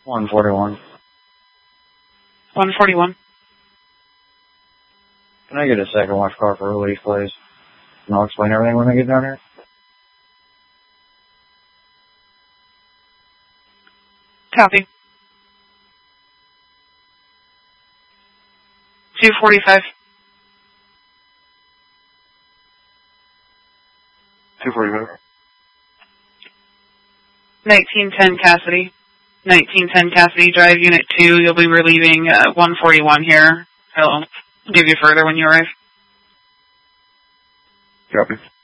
141. 141. Can I get a second watch car for relief, please? And I'll explain everything when I get down here. Copy. 245. 245. 1910 Cassidy. 1910 Cassidy Drive, Unit 2. You'll be relieving 141 here. I'll give you further when you arrive. Copy.